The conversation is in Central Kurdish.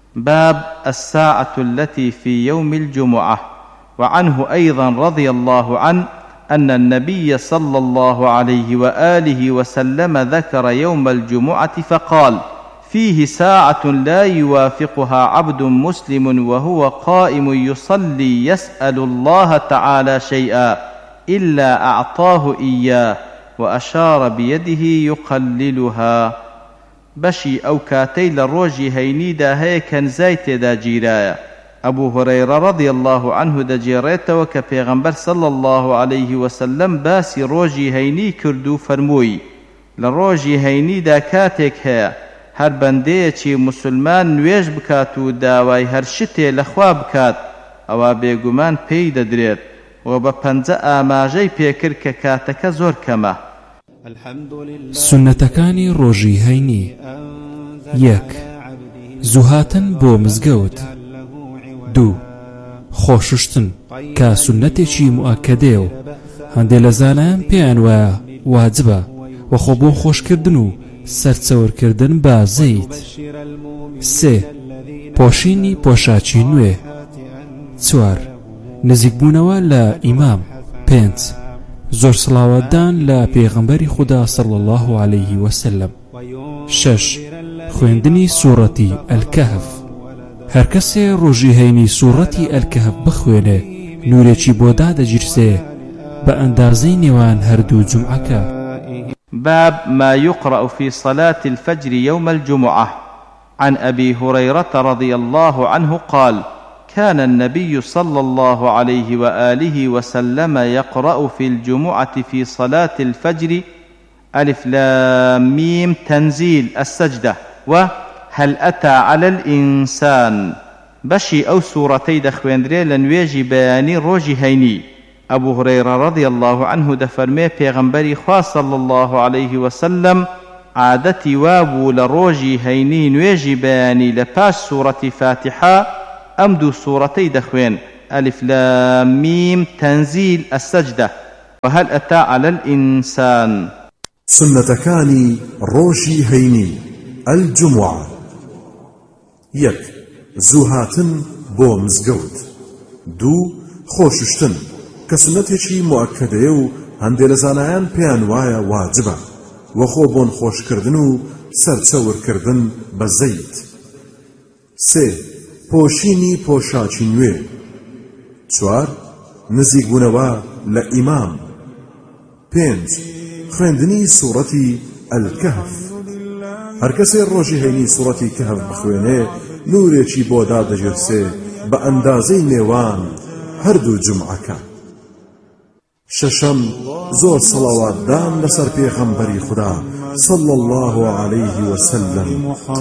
باب الساعة التي في يوم الجمعة. وعنه أيضا رضي الله عنه أن النبي صلى الله عليه وآله وسلم ذكر يوم الجمعة فقال: فيه ساعة لا يوافقها عبد مسلم وهو قائم يصلي يسأل الله تعالى شيئا إلا أعطاه إياه، وأشار بيده يقللها. بشي أو كاتي لروجي هينيدا هيكن زايت دا جيرايا. أبو هريرة رضي الله عنه دجيريت وكبيغمبر صلى الله عليه وسلم باسي روجي هيني كردو فرموي: لروجي هينيدا كاتيك هيا هر بنديتي مسلمان نويج بكاتو داواي هر شتي لخوا بكات أو بيقمان بيد دريت وبپنزە ئاماژەی پێکرد کە کاتەکە زۆر کەمە. سنەتەکانی ڕۆژی هەینی: 1. زوهاتن بۆ مزگەوت. 2. خۆششتن کە سنەتێکی موئەکەدەیە و هەندێک لە زانایان پێیان وایە واجبە وەخۆ بۆ خۆشکردن و سەرچەورکردن بە زەیت. 3. پۆشینی پۆشاچی نوێ. 4. نزیکبوونەوە لە ئیمام. 5. زۆر سڵاوەتدان لە پێغەمبەری خودا صلی الله عليه وسلم. 6. خوێندنی سوورەتی ئەلکەهف. هەر کەسێ ڕۆژی هەینی سوورەتی ئەلکەهف بخوێنێ نورێکی بۆ دادەگیرسێ بە ئەندازەی نێوان هەردوو جومعەکە. باب ما يقرأ في صلاة الفجر يوم الجمعة. عن أبي هريرة رضي الله عنه قال: كان النبي صلى الله عليه وآله وسلم يقرأ في الجمعة في صلاة الفجر ألف لام ميم تنزيل السجدة وهل أتى على الإنسان. بشي أو سورتي دخويندري لنويجي بياني روجي هيني. أبو هريرة رضي الله عنه دفرمي پیغمبري خوا صلى الله عليه وسلم عادتي وابو لروجي هيني نويجي بياني لپاش سورة فاتحة أمدو سورتي دخوين ألف لام ميم تنزيل السجدة وهل أتى على الإنسان. سنتكاني روجي هيني الجمعة. 1. زوهاتن بۆ مزگەوت. 2. خۆششتن کە سنەتێکی موئەکەدەیە و هەندێک لە زانایان پێیان وایە واجبە وەخۆ بۆن خۆشکردن و سەرچەورکردن بە زەیت. 3. پۆشینی پۆشاچی نوێ. 4. نزیکبوونەوە لە ئیمام. 5. خوێندنی سوورەتی ئەلکەهف. هەر کەسێ ڕۆژی هەینی سوورەتی کەهف بخوێنێ نورێکی بۆ دادەگیرسێ بە ئەندازەی نێوان هەردوو جومعەکە. 6. زۆر سەڵاواتدان لەسەر پێغەمبەری خودا صلی الله عليه وسلم.